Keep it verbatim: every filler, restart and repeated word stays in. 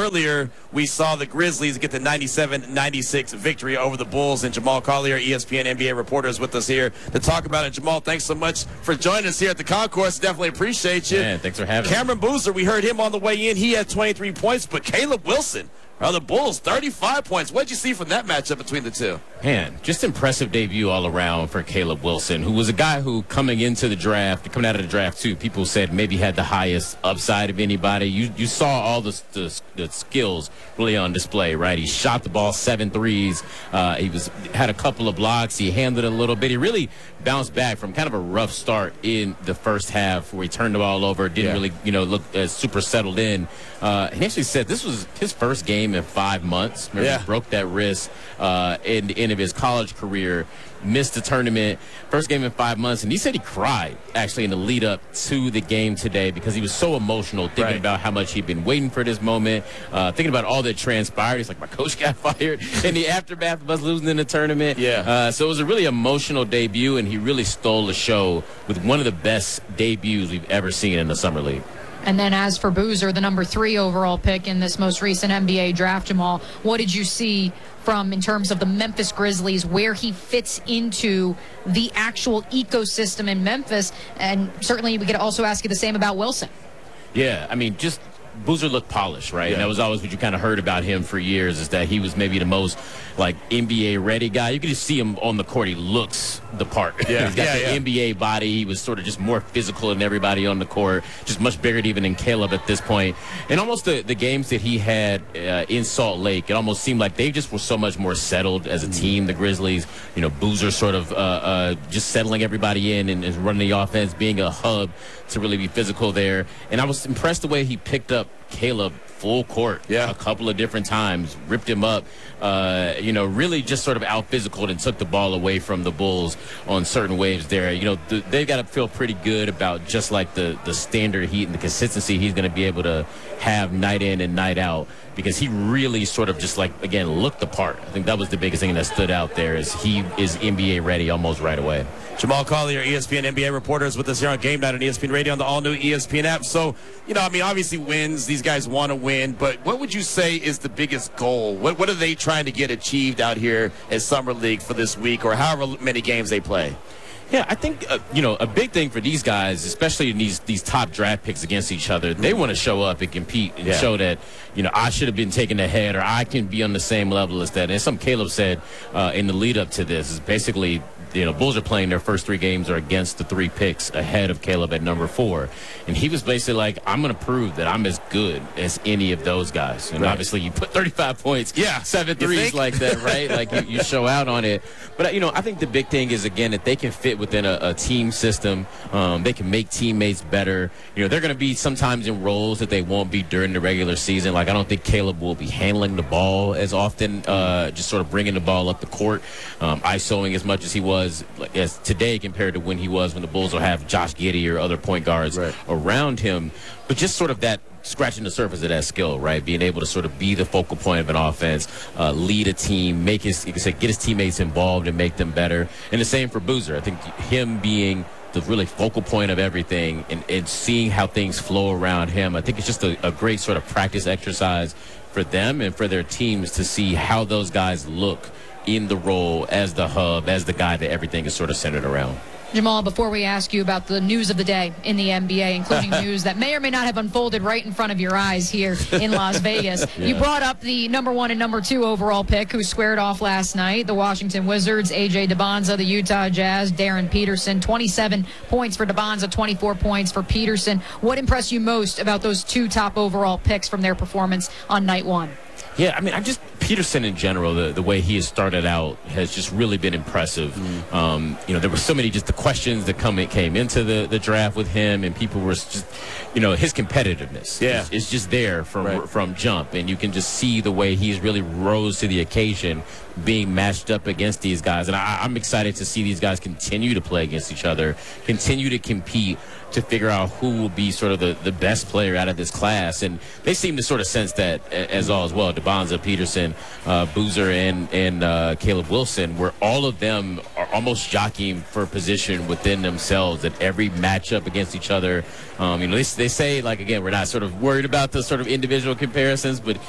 earlier we saw the Grizzlies get the ninety-seven ninety-six victory over the Bulls, and Jamal Collier, E S P N N B A reporter, is with us here to talk about it. Jamal, thanks so much for joining us here at the concourse. Definitely appreciate you. Man, thanks for having me. Cameron Boozer, we heard him on the way in. He had twenty-three points, but Caleb Wilson, of the Bulls, thirty-five points. What did you see from that matchup between the two? Man, just impressive debut all around for Caleb Wilson, who was a guy who, coming into the draft, coming out of the draft too, people said maybe had the highest upside of anybody. You you saw all the, the, the skills really on display, right? He shot the ball seven threes. Uh, he was had a couple of blocks. He handled it a little bit. He really bounced back from kind of a rough start in the first half where he turned the ball over, didn't yeah. really, you know, look uh, super settled in. Uh, he actually said this was his first game in five months. Remember, yeah. he broke that wrist uh, in the end of his college career, missed the tournament, first game in five months, and he said he cried actually in the lead up to the game today because he was so emotional, thinking right. about how much he'd been waiting for this moment, uh, thinking about all that transpired. He's like, my coach got fired in the aftermath of us losing in the tournament. Yeah. Uh, so it was a really emotional debut, and he really stole the show with one of the best debuts we've ever seen in the Summer League. And then as for Boozer, the number three overall pick in this most recent N B A draft, Jamal, what did you see from in terms of the Memphis Grizzlies, where he fits into the actual ecosystem in Memphis? And certainly we could also ask you the same about Wilson. Yeah, I mean, just Boozer looked polished, right? Yeah. And that was always what you kind of heard about him for years, is that he was maybe the most, like, N B A-ready guy. You could just see him on the court. He looks the part. Yeah. He's got yeah, the yeah. N B A body. He was sort of just more physical than everybody on the court, just much bigger even than Caleb at this point. And almost the, the games that he had uh, in Salt Lake, it almost seemed like they just were so much more settled as a team, the Grizzlies. You know, Boozer sort of uh, uh, just settling everybody in and, and running the offense, being a hub to really be physical there. And I was impressed the way he picked up Caleb full court yeah. a couple of different times, ripped him up, uh, you know, really just sort of out-physical and took the ball away from the Bulls on certain waves there. You know, th- they've got to feel pretty good about just like the, the standard heat and the consistency he's going to be able to have night in and night out, because he really sort of just like, again, looked the part. I think that was the biggest thing that stood out there, is he is N B A ready almost right away. Jamal Collier, E S P N N B A reporter, is with us here on Game Night on E S P N Radio on the all-new E S P N app. So, you know, I mean, obviously wins. These guys want to win. But what would you say is the biggest goal? What, what are they trying to get achieved out here at Summer League for this week, or however many games they play? Yeah, I think, uh, you know, a big thing for these guys, especially in these these top draft picks against each other, they want to show up and compete and yeah. show that, you know, I should have been taken ahead, or I can be on the same level as that. And something Caleb said uh, in the lead up to this is basically, you know, Bulls are playing their first three games are against the three picks ahead of Caleb at number four. And he was basically like, I'm going to prove that I'm as good as any of those guys. And right. obviously you put thirty-five points, yeah, seven threes like that, right? Like you, you show out on it. But, you know, I think the big thing is, again, that they can fit within a, a team system. Um, they can make teammates better. You know, they're going to be sometimes in roles that they won't be during the regular season. Like, I don't think Caleb will be handling the ball as often, uh, just sort of bringing the ball up the court, um, ISOing as much as he was like, as today compared to when he was when the Bulls will have Josh Giddey or other point guards right. around him. But just sort of that scratching the surface of that skill, right? Being able to sort of be the focal point of an offense, uh, lead a team, make his, you can say, get his teammates involved and make them better. And the same for Boozer. I think him being the really focal point of everything and, and seeing how things flow around him, I think it's just a, a great sort of practice exercise for them and for their teams to see how those guys look in the role as the hub, as the guy that everything is sort of centered around. Jamal, before we ask you about the news of the day in the N B A, including news that may or may not have unfolded right in front of your eyes here in Las Vegas, yeah. you brought up the number one and number two overall pick who squared off last night, the Washington Wizards, A J DeBonza, the Utah Jazz, Darren Peterson, twenty-seven points for DeBonza, twenty-four points for Peterson. What impressed you most about those two top overall picks from their performance on night one? Yeah, I mean, I just Peterson in general, the, the way he has started out has just really been impressive. Mm. Um, you know, there were so many just the questions that come came into the, the draft with him, and people were just, you know, his competitiveness yeah. is, is just there from right. from jump, and you can just see the way he's really rose to the occasion, being matched up against these guys. And I, I'm excited to see these guys continue to play against each other, continue to compete, to figure out who will be sort of the, the best player out of this class. And they seem to sort of sense that as all as well. DeBonza, Peterson, uh, Boozer, and, and uh, Caleb Wilson, where all of them are almost jockeying for position within themselves at every matchup against each other. Um, you know, they, they say, like, again, we're not sort of worried about the sort of individual comparisons, but